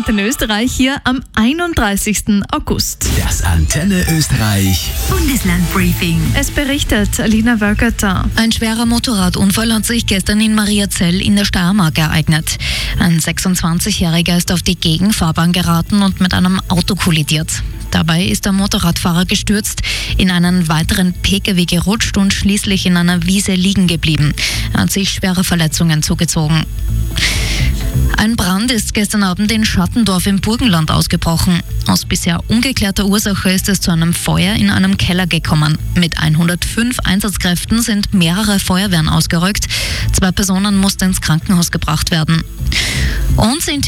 Antenne Österreich hier am 31. August. Das Antenne Österreich Bundeslandbriefing. Es berichtet Alina Wölkerter. Ein schwerer Motorradunfall hat sich gestern in Mariazell in der Steiermark ereignet. Ein 26-Jähriger ist auf die Gegenfahrbahn geraten und mit einem Auto kollidiert. Dabei ist der Motorradfahrer gestürzt, in einen weiteren Pkw gerutscht und schließlich in einer Wiese liegen geblieben. Er hat sich schwere Verletzungen zugezogen. Ein Brand ist gestern Abend in Schattendorf im Burgenland ausgebrochen. Aus bisher ungeklärter Ursache ist es zu einem Feuer in einem Keller gekommen. Mit 105 Einsatzkräften sind mehrere Feuerwehren ausgerückt. 2 Personen mussten ins Krankenhaus gebracht werden. Und